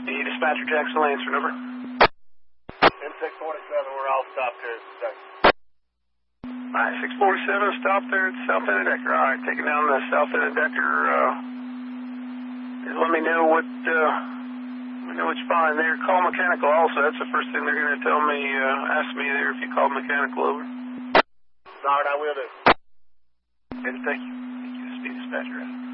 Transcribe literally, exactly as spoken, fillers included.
Speed Dispatcher Jackson Lansford, over. M six forty-seven, we're all stopped here at Jackson. Alright, six forty-seven, stop there at the south end of Decker. Alright, taking down the south end of Decker. Uh, just let me know what, uh, let me know what you find there. Call mechanical also. That's the first thing they're going to tell me, uh, ask me there if you call mechanical, over. Alright, I will do. Okay, thank you. Thank you, Speed Dispatcher.